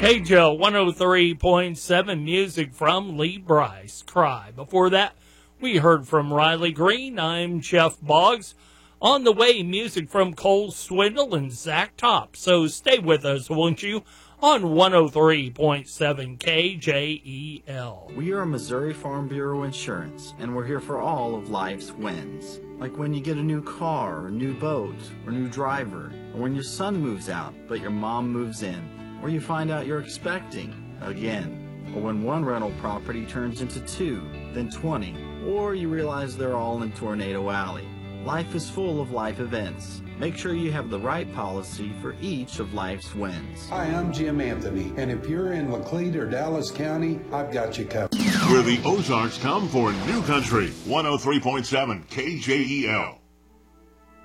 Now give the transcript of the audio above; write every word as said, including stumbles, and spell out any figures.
K J O one oh three point seven, music from Lee Brice, Cry. Before that, we heard from Riley Green. I'm Jeff Boggs. On the way, music from Cole Swindle and Zach Top. So stay with us, won't you, on one oh three point seven K J E L. We are Missouri Farm Bureau Insurance, and we're here for all of life's wins. Like when you get a new car, or new boat, or new driver, or when your son moves out, but your mom moves in, or you find out you're expecting again, or when one rental property turns into two, then twenty, or you realize they're all in Tornado Alley. Life is full of life events. Make sure you have the right policy for each of life's wins. Hi, I'm Jim Anthony, and if you're in Laclede or Dallas County, I've got you covered. Where the Ozarks come for new country. one oh three point seven K J E L.